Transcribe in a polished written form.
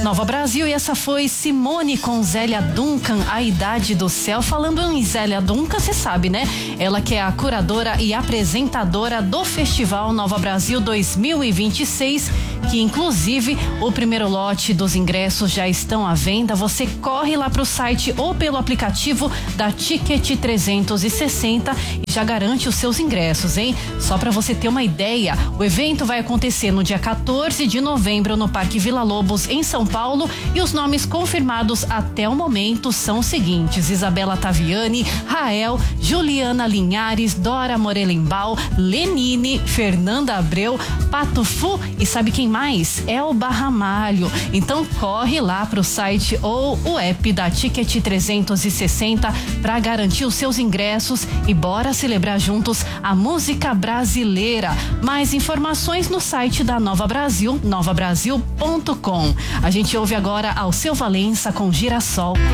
Nova Brasil, e essa foi Simone com Zélia Duncan, A Idade do Céu. Falando em Zélia Duncan, você sabe, né? Ela que é a curadora e apresentadora do Festival Nova Brasil 2026, que inclusive o primeiro lote dos ingressos já estão à venda. Você corre lá pro site ou pelo aplicativo da Ticket 360 e já garante os seus ingressos, hein? Só para você ter uma ideia, o evento vai acontecer no dia 14 de novembro no Parque Vila Lobos, em São Paulo, e os nomes confirmados até o momento são os seguintes: Isabela Taviani, Rael, Juliana Linhares, Dora Morelenbaum, Lenine, Fernanda Abreu, Pato Fu e sabe quem mais? Elba Ramalho. Então corre lá pro site ou o app da Ticket 360 para garantir os seus ingressos e bora celebrar juntos a música brasileira. Mais informações no site da Nova Brasil, novabrasil.com. A gente ouve agora Alceu Valença com Girassol.